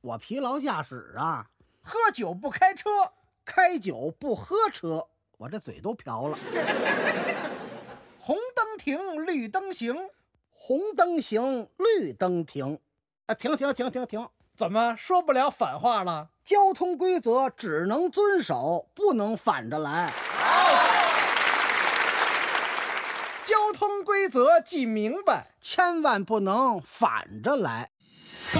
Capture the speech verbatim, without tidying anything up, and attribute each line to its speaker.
Speaker 1: 我疲劳驾驶啊。
Speaker 2: 喝酒不开车，
Speaker 1: 开酒不喝车，我这嘴都瓢了。
Speaker 2: 红灯停，绿灯行，
Speaker 1: 红灯行，绿灯停。啊，停停停停停！
Speaker 2: 怎么说不了反话了？
Speaker 1: 交通规则只能遵守，不能反着来。
Speaker 2: 交通规则记明白，
Speaker 1: 千万不能反着来。